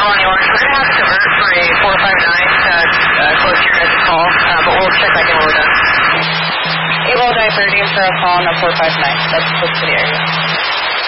Ronnie Orange. We're going to have to convert for a 459 close to your guys' call, but we'll check back in when we're done. Able to divert for a call on a 459. That's close to the area.